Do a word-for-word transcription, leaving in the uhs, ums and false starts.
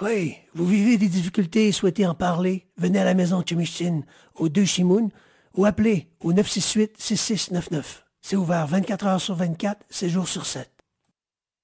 Oui, vous vivez des difficultés et souhaitez en parler, venez à la maison Chimichine, au deux Chimoun, ou appelez au neuf six huit six six neuf neuf. C'est ouvert vingt-quatre heures sur vingt-quatre, sept jours sur sept.